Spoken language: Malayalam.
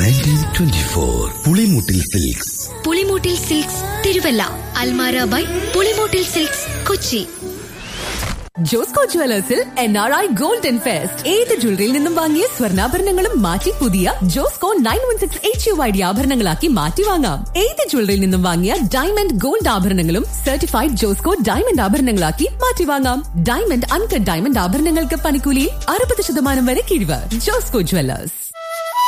1924 Pulimoottil silks. Pulimoottil silks Thiruvalla. Almara by Pulimoottil silks Kochi. Josco ജുവലേഴ്സിൽ NRI golden fest. ഏത് ജ്വല്ലറിയിൽ നിന്നും വാങ്ങിയ സ്വർണ്ണാഭരണങ്ങളും മാറ്റി പുതിയ ജോസ്കോ 916 HUID ആഭരണങ്ങളാക്കി മാറ്റി വാങ്ങാം. ഏത് ജ്വല്ലറിയിൽ നിന്നും വാങ്ങിയ ഡയമണ്ട് ഗോൾഡ് ആഭരണങ്ങളും സർട്ടിഫൈഡ് ജോസ്കോ ഡയമണ്ട് ആഭരണങ്ങളാക്കി മാറ്റി വാങ്ങാം. ഡയമണ്ട് അൺകട്ട് ഡയമണ്ട് ആഭരണങ്ങൾക്ക് പണിക്കൂലിയിൽ 60% വരെ കിഴിവ്. ജോസ്കോ ജുവലേഴ്സ്.